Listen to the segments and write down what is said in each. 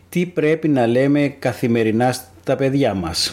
Τι πρέπει να λέμε καθημερινά στα παιδιά μας?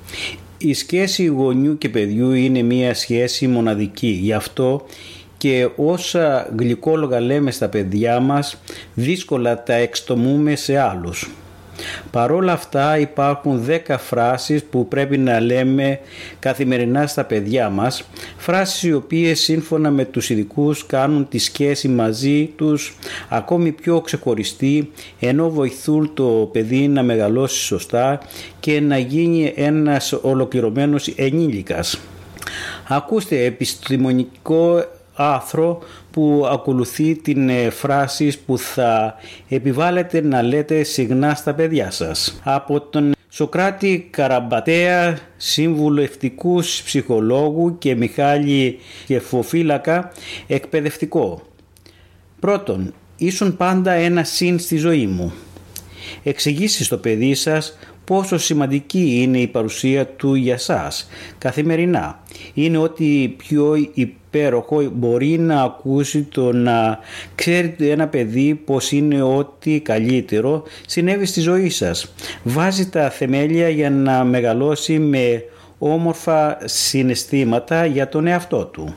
Η σχέση γονιού και παιδιού είναι μία σχέση μοναδική. Γι' αυτό και όσα γλυκόλογα λέμε στα παιδιά μας, δύσκολα τα εξτομούμε σε άλλους. Παρόλα αυτά υπάρχουν 10 φράσεις που πρέπει να λέμε καθημερινά στα παιδιά μας, φράσεις οι οποίες σύμφωνα με τους ειδικούς κάνουν τη σχέση μαζί τους ακόμη πιο ξεχωριστή, ενώ βοηθούν το παιδί να μεγαλώσει σωστά και να γίνει ένας ολοκληρωμένος ενήλικας. Ακούστε επιστημονικό άρθρο που ακολουθεί την φράση που θα επιβάλλετε να λέτε συχνά στα παιδιά σας. Από τον Σοκράτη Καραμπατέα, συμβουλευτικού ψυχολόγου, και Μιχάλη Κεφοφύλακα, εκπαιδευτικό. Πρώτον, ήσουν πάντα ένα συν στη ζωή μου. Εξηγήσει στο παιδί σας πόσο σημαντική είναι η παρουσία του για σας καθημερινά. Είναι ότι πιο υπέροχο μπορεί να ακούσει το να ξέρει ένα παιδί πως είναι ό,τι καλύτερο συνέβη στη ζωή σας. Βάζει τα θεμέλια για να μεγαλώσει με όμορφα συναισθήματα για τον εαυτό του.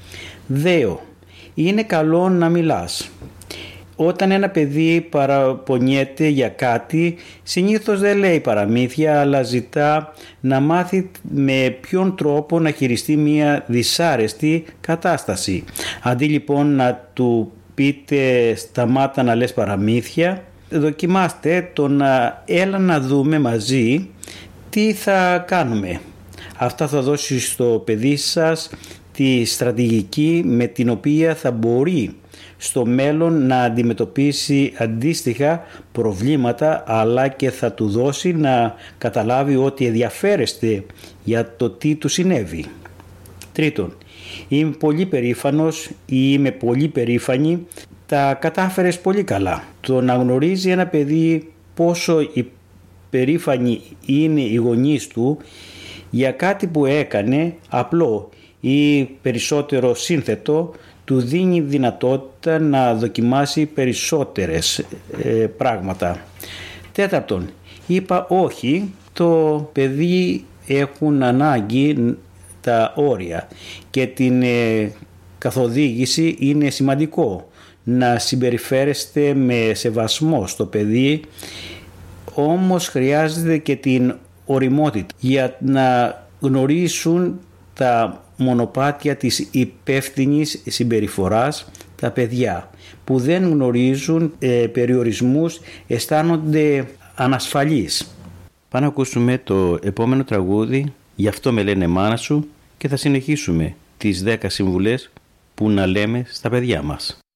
2. Είναι καλό να μιλάς. Όταν ένα παιδί παραπονιέται για κάτι, συνήθως δεν λέει παραμύθια, αλλά ζητά να μάθει με ποιον τρόπο να χειριστεί μια δυσάρεστη κατάσταση. Αντί λοιπόν να του πείτε «σταμάτα να λες παραμύθια», δοκιμάστε το να «έλα να δούμε μαζί τι θα κάνουμε». Αυτά θα δώσει στο παιδί σας τη στρατηγική με την οποία θα μπορεί στο μέλλον να αντιμετωπίσει αντίστοιχα προβλήματα, αλλά και θα του δώσει να καταλάβει ότι ενδιαφέρεστε για το τι του συνέβη. 3. Είμαι πολύ περήφανος ή είμαι πολύ περήφανη, τα κατάφερες πολύ καλά. Το να γνωρίζει ένα παιδί πόσο περήφανοι είναι οι γονείς του για κάτι που έκανε απλό ή περισσότερο σύνθετο, του δίνει δυνατότητα να δοκιμάσει περισσότερες πράγματα. 4. Είπα όχι, το παιδί έχουν ανάγκη τα όρια και την καθοδήγηση. Είναι σημαντικό να συμπεριφέρεστε με σεβασμό στο παιδί, όμως χρειάζεται και την οριμότητα για να γνωρίσουν τα μονοπάτια της υπεύθυνης συμπεριφοράς. Τα παιδιά που δεν γνωρίζουν περιορισμούς αισθάνονται ανασφαλείς. Πάμε να ακούσουμε το επόμενο τραγούδι, «Γι' αυτό με λένε μάνα σου», και θα συνεχίσουμε τις 10 συμβουλές που να λέμε στα παιδιά μας.